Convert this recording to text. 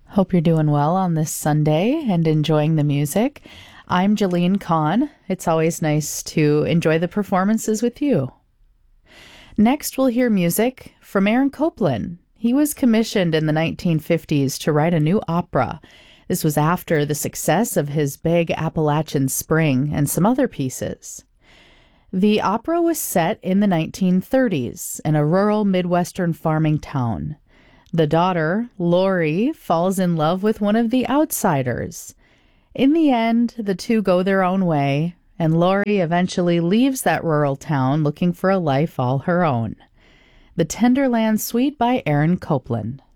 Hope you're doing well on this Sunday and enjoying the music. I'm Jolene Kahn. It's always nice to enjoy the performances with you. Next, we'll hear music from Aaron Copland. He was commissioned in the 1950s to write a new opera. This was after the success of his big Appalachian Spring and some other pieces. The opera was set in the 1930s in a rural Midwestern farming town. The daughter, Lori, falls in love with one of the outsiders. In the end, the two go their own way, and Lori eventually leaves that rural town looking for a life all her own. The Tenderland Suite by Aaron Copland.